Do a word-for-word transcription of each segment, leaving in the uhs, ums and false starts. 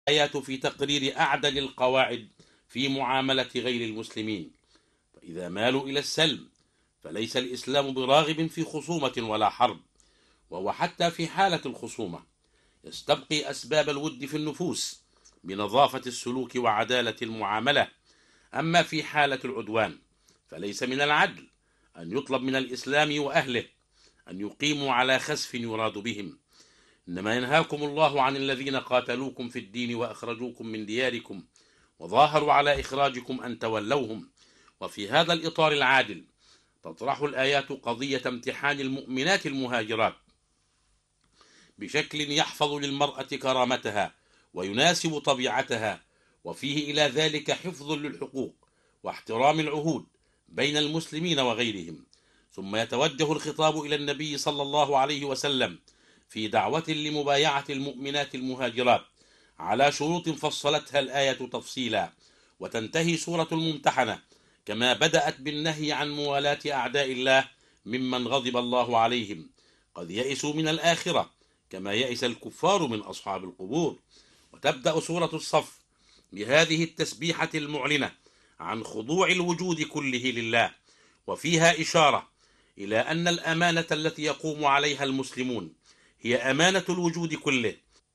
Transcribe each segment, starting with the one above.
الآيات في تقرير أعدل القواعد في معاملة غير المسلمين، فإذا مالوا إلى السلم فليس الإسلام براغب في خصومة ولا حرب، وهو حتى في حالة الخصومة يستبقي أسباب الود في النفوس بنظافة السلوك وعدالة المعاملة. أما في حالة العدوان فليس من العدل أن يطلب من الإسلام وأهله أن يقيموا على خسف يراد بهم، إنما ينهاكم الله عن الذين قاتلوكم في الدين وأخرجوكم من دياركم وظاهروا على إخراجكم أن تولوهم. وفي هذا الإطار العادل تطرح الآيات قضية امتحان المؤمنات المهاجرات بشكل يحفظ للمرأة كرامتها ويناسب طبيعتها، وفيه إلى ذلك حفظ للحقوق واحترام العهود بين المسلمين وغيرهم. ثم يتوجه الخطاب إلى النبي صلى الله عليه وسلم في دعوة لمبايعة المؤمنات المهاجرات على شروط فصلتها الآية تفصيلا، وتنتهي سورة الممتحنة كما بدأت بالنهي عن موالاة أعداء الله ممن غضب الله عليهم قد يئسوا من الآخرة كما يئس الكفار من أصحاب القبور. وتبدأ سورة الصف بهذه التسبيحة المعلنة عن خضوع الوجود كله لله، وفيها إشارة إلى أن الأمانة التي يقوم عليها المسلمون هي أمانة الوجود كله،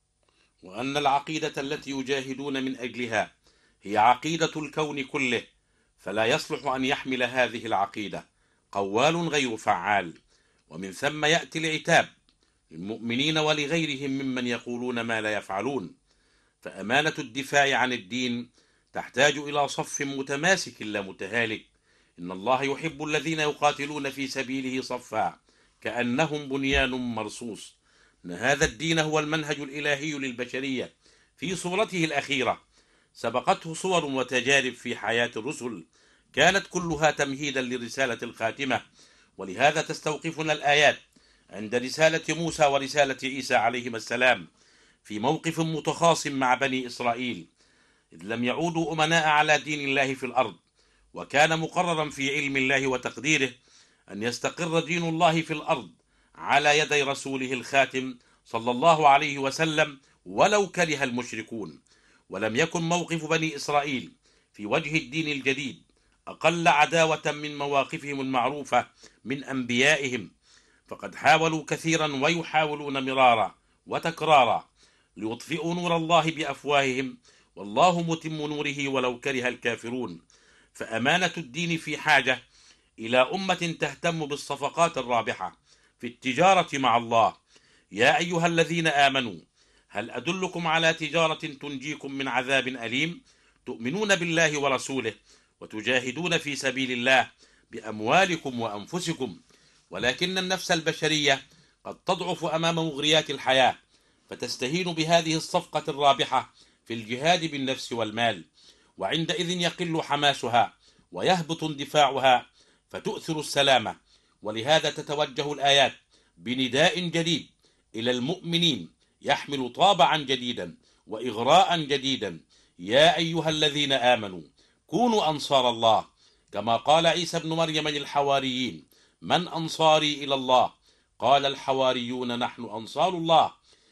وأن العقيدة التي يجاهدون من أجلها هي عقيدة الكون كله، فلا يصلح أن يحمل هذه العقيدة قوال غير فعال. ومن ثم يأتي العتاب للمؤمنين ولغيرهم ممن يقولون ما لا يفعلون، فأمانة الدفاع عن الدين تحتاج إلى صف متماسك لا متهالك. إن الله يحب الذين يقاتلون في سبيله صفا كأنهم بنيان مرصوص. إن هذا الدين هو المنهج الإلهي للبشرية في صورته الأخيرة، سبقته صور وتجارب في حياة الرسل كانت كلها تمهيدا لرسالة الخاتمة. ولهذا تستوقفنا الآيات عند رسالة موسى ورسالة عيسى عليهما السلام في موقف متخاصم مع بني إسرائيل، إذ لم يعودوا أمناء على دين الله في الأرض، وكان مقررا في علم الله وتقديره أن يستقر دين الله في الأرض على يدي رسوله الخاتم صلى الله عليه وسلم ولو كره المشركون. ولم يكن موقف بني إسرائيل في وجه الدين الجديد أقل عداوة من مواقفهم المعروفة من أنبيائهم، فقد حاولوا كثيرا ويحاولون مرارا وتكرارا ليطفئوا نور الله بأفواههم، والله متم نوره ولو كره الكافرون. فأمانة الدين في حاجة إلى أمة تهتم بالصفقات الرابحة في التجارة مع الله. يا أيها الذين آمنوا هل أدلكم على تجارة تنجيكم من عذاب أليم تؤمنون بالله ورسوله وتجاهدون في سبيل الله بأموالكم وأنفسكم. ولكن النفس البشرية قد تضعف أمام مغريات الحياة فتستهين بهذه الصفقة الرابحة في الجهاد بالنفس والمال، وعندئذ يقل حماسها ويهبط اندفاعها فتؤثر السلامة. ولهذا تتوجه الآيات بنداء جديد إلى المؤمنين يحمل طابعا جديدا وإغراء جديدا: يا أيها الذين آمنوا كونوا أنصار الله، كما قال عيسى ابن مريم للحواريين: من أنصاري إلى الله؟ قال الحواريون نحن أنصار الله.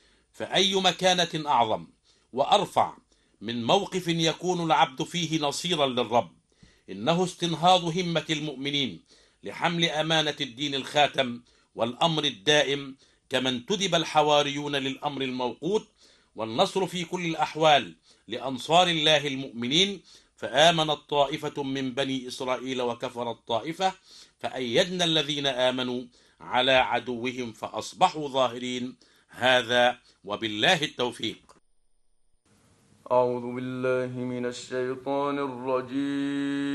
فأي مكانة أعظم وأرفع من موقف يكون العبد فيه نصيرا للرب؟ إنه استنهاض همة المؤمنين لحمل أمانة الدين الخاتم والأمر الدائم، كما انتدب الحواريون للأمر الموقوت، والنصر في كل الأحوال لأنصار الله المؤمنين. فآمنت طائفة من بني إسرائيل وكفرت طائفة فأيدنا الذين آمنوا على عدوهم فأصبحوا ظاهرين. هذا وبالله التوفيق. أعوذ بالله من الشيطان الرجيم.